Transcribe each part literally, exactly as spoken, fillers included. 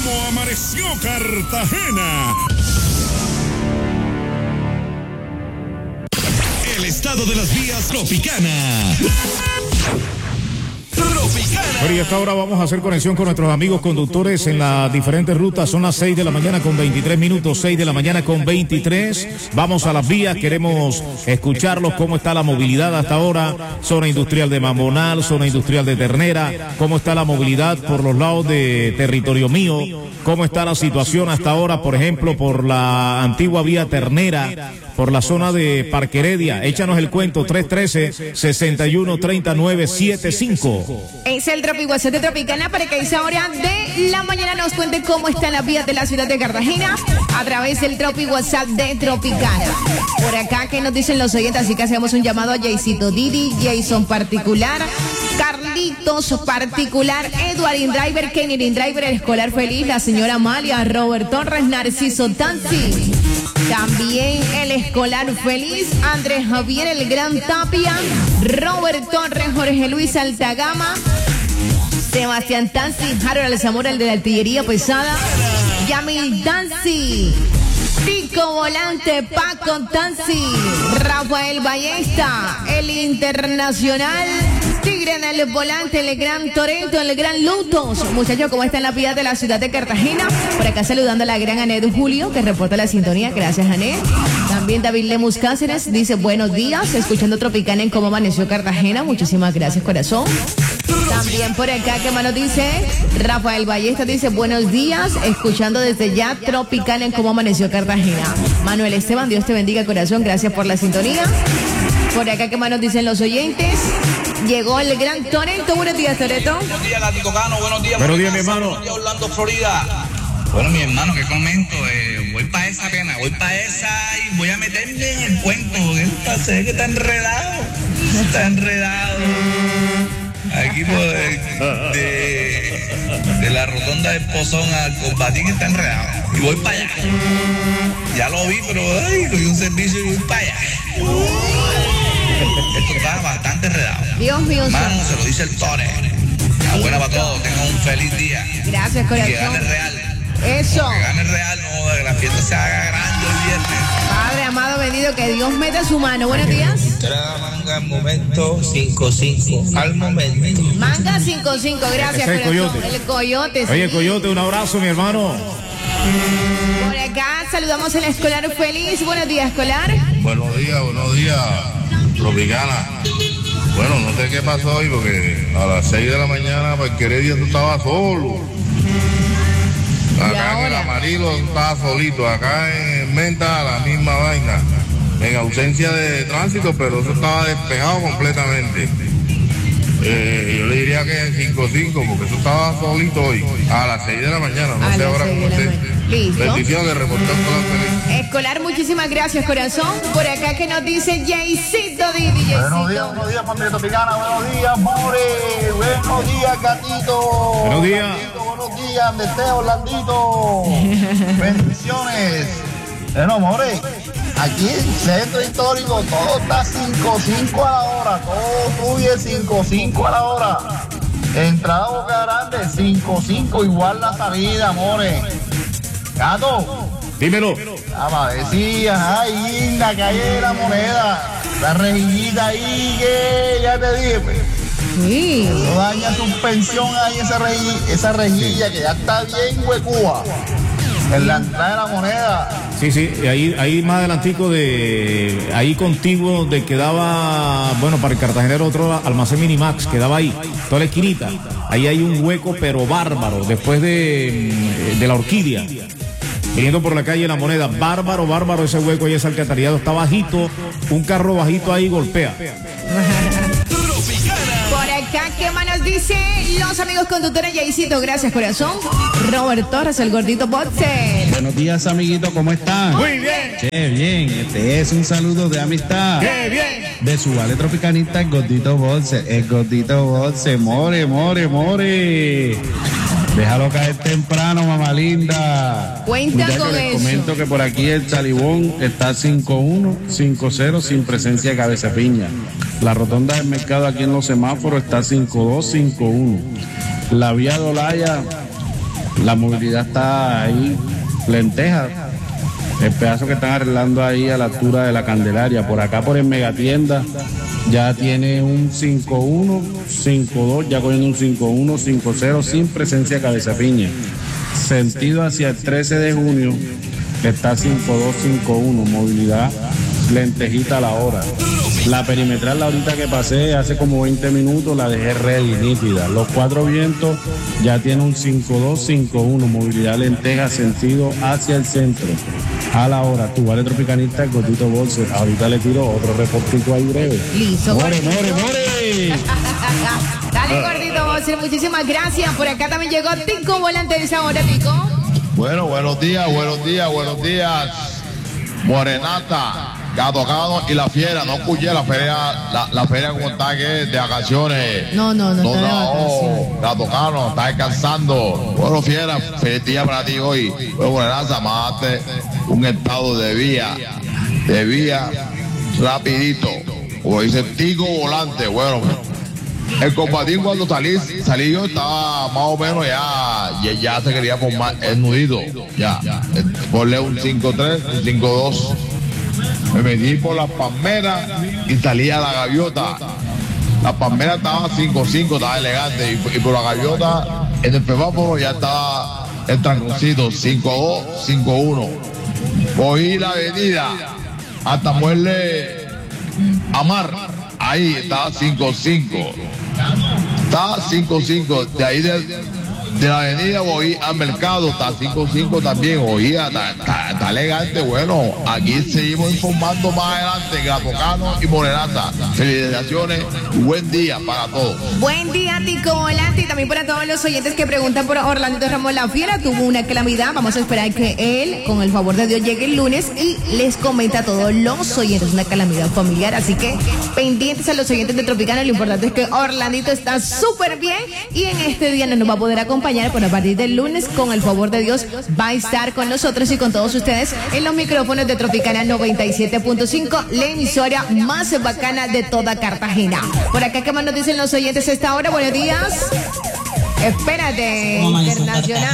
¿Cómo amaneció Cartagena? El estado de las vías Tropicana. Bueno, y hasta ahora vamos a hacer conexión con nuestros amigos conductores en las diferentes rutas. Son las seis de la mañana con veintitrés minutos, seis de la mañana con veintitrés. Vamos a las vías, queremos escucharlos, cómo está la movilidad hasta ahora. Zona industrial de Mamonal, zona industrial de Ternera, cómo está la movilidad por los lados de Territorio Mío, cómo está la situación hasta ahora, por ejemplo, por la antigua vía Ternera, por la zona de Parque Heredia. Échanos el cuento, tres uno tres, seis uno tres nueve siete cinco. Es el Tropiguazú de Tropicana para que a esa hora de la mañana nos cuente cómo están las vías de la ciudad de Cartagena a través del Tropiguazú de Tropicana. Por acá, ¿qué nos dicen los oyentes? Así que hacemos un llamado a Jaycito Didi, Jason particular, Carlitos particular, Edward Indriver, Kenny Indriver, el escolar feliz, la señora Amalia, Robert Torres, Narciso Tansi. También el escolar feliz, Andrés Javier, el gran Tapia, Robert Torres, Jorge Luis Altagama, Sebastián Tansi, Harold Zamora, el de la artillería pesada, Yamil Tansi, Tico Volante, Paco Tansi, Rafael Ballesta, el internacional, Tigre en el volante, el gran Toreto, el gran Lutos. Muchachos, ¿cómo están las vías de la ciudad de Cartagena? Por acá saludando a la gran Anet Julio, que reporta la sintonía. Gracias, Anet. También David Lemus Cáceres dice buenos días, escuchando Tropicana en cómo amaneció Cartagena. Muchísimas gracias, corazón. También por acá, ¿qué más nos dice? Rafael Ballesta dice buenos días, escuchando desde ya Tropicana en cómo amaneció Cartagena. Manuel Esteban, Dios te bendiga, corazón. Gracias por la sintonía. Por acá, ¿qué más nos dicen los oyentes? Llegó el gran Toreto. Buenos días, Toreto. Buenos días, Gatico Cano. Buenos días, Buenos días, mi hermano. Buenos días, Orlando, Florida. Bueno, mi hermano, ¿qué comento? Eh, voy para esa pena, voy para esa y voy a meterme en el cuento. Esta, se ve que está enredado. Está enredado. Aquí por de, de, de la rotonda del Pozón al Combatín está enredado. Y voy para allá. Ya lo vi, pero ay, cogí un servicio y voy para allá. Esto está bastante enredado. Dios mío. Mano, se lo dice el Tore. La buena para todos, tengan un feliz día. Gracias, corazón. Y que gane el Real. Eso. Que gane el Real, no, que la fiesta se haga grande el viernes. Padre amado, bendito, que Dios meta su mano. Buenos días. Manga al momento cinco cinco. Al momento. Manga cinco cinco, gracias, Ese es el corazón. Coyote. El Coyote. Sí. Oye, Coyote, un abrazo, mi hermano. Por acá saludamos al escolar feliz. Buenos días, escolar. Buenos días, buenos días, Tropicana. Bueno, no sé qué pasó hoy porque a las seis de la mañana Parque Heredia tú estabas solo. Acá en el Amarillo estaba solito, acá en Menta la misma vaina, en ausencia de tránsito, pero eso estaba despejado completamente. Eh, yo le diría que cinco cinco, porque eso estaba solito hoy, a las seis de la mañana, no A sé las ahora seis cómo de la esté. mañana. Listo. Bendiciones, reportó con feliz. Escolar, muchísimas gracias, corazón. Por acá que nos dice Jaycito Didi. Buenos días, buenos días, familia Tropicana. Buenos días, More. Buenos días, Gatito. Buenos días. Gatito, buenos días, Neteo, Orlandito. Bendiciones. Bueno, More, aquí en el centro histórico todo está cinco cinco a la hora. Todo fluye cinco cinco a la hora. Entrada Boca Grande, cinco cinco, igual la salida, More. Gato. Dímelo. Ah, decía, ahí en la calle de la Moneda, la rejillita ahí que ya te dije, pues. Sí. No daña suspensión ahí esa rejilla, esa rejilla que ya está bien huecúa. En la entrada de la Moneda. Sí, sí, ahí, ahí más adelantico de, ahí contiguo de quedaba, bueno, para el cartagenero otro almacén Minimax, quedaba ahí, toda la esquinita. Ahí hay un hueco pero bárbaro, después de, de la Orquídea. Viniendo por la calle La Moneda, bárbaro, bárbaro ese hueco y ese alcantarillado, está bajito, un carro bajito ahí golpea. Por acá, ¿qué más nos dice los amigos conductores? Jaycito, gracias, corazón. Robert Torres, el gordito boxer. Buenos días, amiguitos, ¿cómo están? Muy bien. Qué bien, este es un saludo de amistad. Qué bien. De su vale tropicanista, el gordito boxer, el gordito boxer, more, more, more. Déjalo caer temprano, mamá linda. Cuenta Muchachos, con les eso. comento que por aquí el Salibón está cinco uno, cinco cero sin presencia de cabeza piña. La rotonda del mercado aquí en los semáforos está cinco dos, cinco uno. La vía de Olaya La movilidad está ahí, lenteja. El pedazo que están arreglando ahí a la altura de la Candelaria. Por acá, por el Megatienda, ya tiene un cinco uno, cinco dos, ya cogiendo un cinco uno, cinco cero sin presencia de Cabeza Piña. Sentido hacia el trece de junio, está cinco dos, cinco uno, movilidad lentejita a la hora. La perimetral, la ahorita que pasé hace como veinte minutos, la dejé ready, nítida. Los Cuatro Vientos ya tiene un cinco dos, cinco uno, movilidad lenteja, sentido hacia el centro. A la hora, tu vale tropicanista, el Gordito Bolse. Ahorita le tiro otro reportito ahí breve. Listo, more, gordito. more, more. Dale, Gordito Bolse, muchísimas gracias. Por acá también llegó Tico Volante de esa hora, Tico. Bueno, buenos días, buenos días, buenos días. Morenata, Gato Cano y La Fiera. No escuché la feria, la, la feria como está que es de vacaciones. No, no, no, no está de vacaciones. Gato Cano, está descansando. Bueno, Fiera, feliz día para ti hoy. Bueno, Morenata, mandaste un estado de vía, de vía rapidito. Como dice Tico Volante, bueno. El combatín cuando salí, salí yo estaba más o menos ya, ya, ya se quería formar el nudito, ya, ponle un cinco tres, un cinco dos, me metí por las palmeras y salí a la gaviota, la palmera estaba cinco cinco, estaba elegante, y, y por la gaviota, en el semáforo ya estaba el tranconcito, cinco dos, cinco uno, cogí la avenida hasta Muelle Amar, ahí estaba cinco cinco. Está cinco cinco, de ahí de, de la avenida voy al mercado, está cinco cinco también, oía, está, está, está elegante, bueno, aquí seguimos informando más adelante, Gato Cano y Morenata. Felicitaciones, buen día para todos. Buen día, Tico Volante, y también para todos los oyentes que preguntan por Orlando Ramos La Fiera. Tuvo una calamidad, vamos a esperar que él, con el favor de Dios, llegue el lunes y les comenta a todos los oyentes, una calamidad familiar, así que pendientes a los oyentes de Tropicana. Lo importante es que Orlandito está súper bien y en este día no nos va a poder acompañar, pero a partir del lunes, con el favor de Dios, va a estar con nosotros y con todos ustedes en los micrófonos de Tropicana noventa y siete punto cinco, la emisora más bacana de toda Cartagena. Por acá, ¿qué más nos dicen los oyentes a esta hora? Buenos días. Espérate, internacional.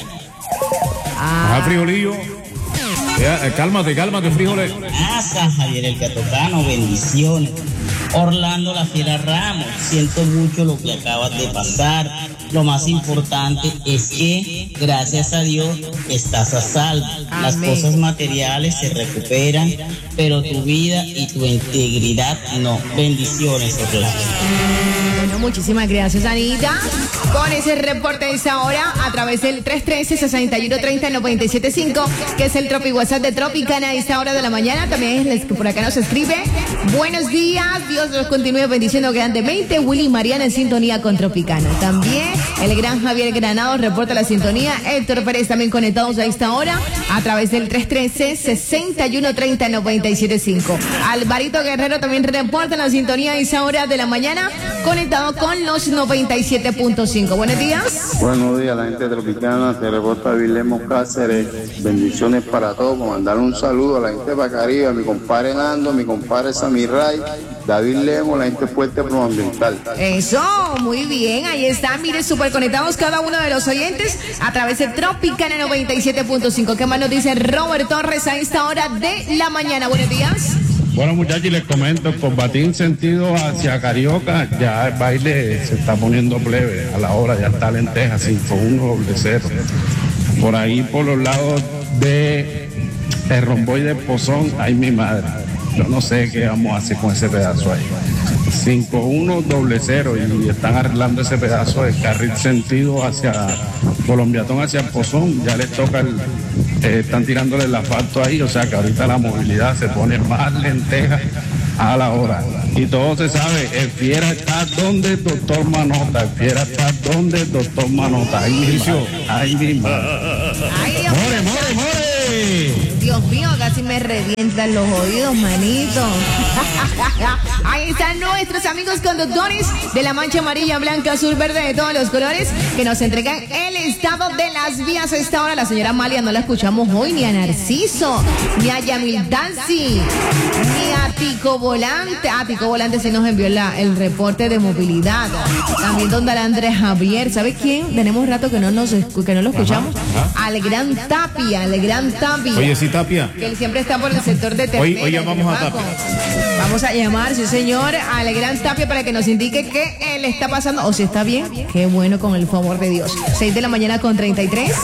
Ah, frijolillo. Ya, eh, cálmate, cálmate, frijoles. Asa, Javier el Catocano, bendiciones. Orlando La Fiera Ramos, siento mucho lo que acabas de pasar. Lo más importante es que, gracias a Dios, estás a salvo. Las Amén. cosas materiales se recuperan, pero tu vida y tu integridad no. Bendiciones, Orlando. Bueno, muchísimas gracias, Anita, con ese reporte de esa hora a través del tres uno tres, seis uno tres cero, nueve siete cinco, que es el Tropi WhatsApp de Tropicana a esta hora de la mañana. También es el que por acá nos escribe. Buenos días, Dios los continúe bendiciendo grandemente. Willy Mariana en sintonía con Tropicana. También el gran Javier Granado reporta la sintonía. Héctor Pérez también conectados a esta hora a través del tres uno tres, seis uno tres cero, nueve siete cinco. Alvarito Guerrero también reporta la sintonía a esa hora de la mañana, conectado con los noventa y siete punto cinco. Buenos días. Buenos días, la gente tropicana, se reporta Vilemo Cáceres. Bendiciones para todos. Mandar un saludo a la gente de Bacaribe, a mi compadre Nando, a mi compadre Samiray, David Lemo, la gente fuerte proambiental. Eso, muy bien, ahí está. Mire, súper conectados cada uno de los oyentes a través de Tropicana noventa y siete punto cinco. ¿Qué más nos dice Robert Torres a esta hora de la mañana? Buenos días. Bueno, muchachos, les comento, el combatín sentido hacia Carioca, ya el baile se está poniendo plebe a la hora, ya está lenteja, cinco uno, doble cero. Por ahí, por los lados de el romboy de Pozón, ay mi madre, yo no sé qué vamos a hacer con ese pedazo ahí. cinco uno, doble cero, y están arreglando ese pedazo de carril sentido hacia Colombiatón, hacia el Pozón, ya les toca el... Eh, están tirándole el asfalto ahí, o sea que ahorita la movilidad se pone más lenteja a la hora. Y todo se sabe, el Fiera está donde el doctor Manota, el Fiera está donde el doctor Manota. Ahí mismo, ahí mismo. Ay, Dios ¡More, mío. more, more! Dios mío, casi me revientan los oídos, manito. Ahí están nuestros amigos conductores de la mancha amarilla, blanca, azul, verde, de todos los colores, que nos entregan el estado de las vías a esta hora. La señora Amalia no la escuchamos hoy, ni a Narciso, ni a Yamil Danzi, ni a Tico Volante. Ah, Tico Volante se nos envió la, el reporte de movilidad. También don Andrés Javier. ¿Sabe quién? Tenemos rato que no nos que no lo escuchamos. Ajá, ajá. Al gran Tapia, al gran Tapia. Oye, sí, Tapia. Que él siempre está por el sector de Ternera. Hoy, hoy llamamos a Tapia. Vamos a llamar, sí señor, al gran Tapia para que nos indique qué le está pasando o si está bien. Qué bueno, con el favor de Dios. seis de la mañana con treinta y tres.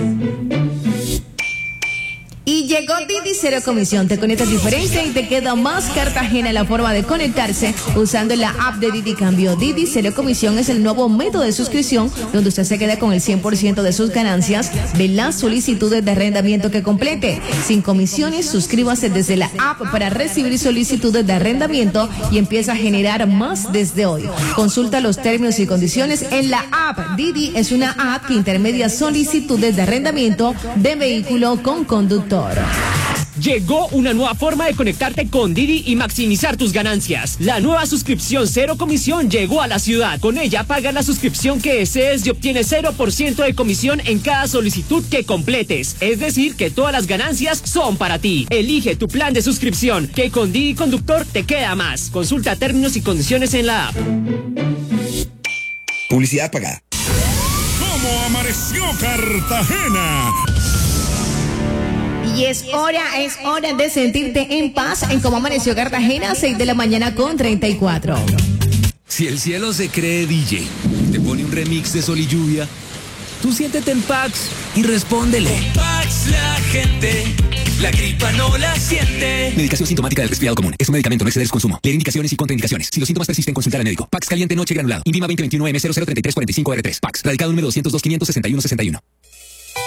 Y llegó Didi Cero Comisión. Te conectas diferente y te queda más Cartagena la forma de conectarse usando la app de Didi Cambio. Didi Cero Comisión es el nuevo método de suscripción donde usted se queda con el cien por ciento de sus ganancias de las solicitudes de arrendamiento que complete. Sin comisiones, suscríbase desde la app para recibir solicitudes de arrendamiento y empieza a generar más desde hoy. Consulta los términos y condiciones en la app. Didi es una app que intermedia solicitudes de arrendamiento de vehículo con conductor. Llegó una nueva forma de conectarte con Didi y maximizar tus ganancias. La nueva suscripción cero comisión llegó a la ciudad. Con ella pagas la suscripción que desees y obtienes cero por ciento de comisión en cada solicitud que completes. Es decir, que todas las ganancias son para ti. Elige tu plan de suscripción, que con Didi Conductor te queda más. Consulta términos y condiciones en la app. Publicidad pagada. ¿Cómo amaneció Cartagena? Y es hora, es hora de sentirte en paz en Cómo Amaneció Cartagena, seis de la mañana con treinta y cuatro. Si el cielo se cree D J, te pone un remix de Sol y Lluvia, tú siéntete en Pax y respóndele. Con Pax la gente, la gripa no la siente. Medicación sintomática del resfriado común. Es un medicamento, no exceder su consumo. Leer indicaciones y contraindicaciones. Si los síntomas persisten, consultar al médico. Pax caliente noche granulado. Invima veinte veintiuno M cero cero treinta y tres cuarenta y cinco R tres. Pax. Radicado número doscientos dos quinientos sesenta y uno sesenta y uno.